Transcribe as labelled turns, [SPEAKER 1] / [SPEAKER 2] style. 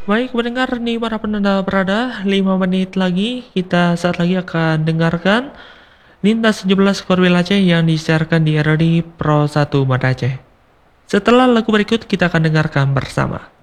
[SPEAKER 1] Baik pendengar nih para penanda berada 5 menit lagi kita saat lagi akan dengarkan Lintas 17 Korwil Aceh yang disiarkan di RRI Pro 1 Mata Aceh. Setelah lagu berikut kita akan dengarkan bersama.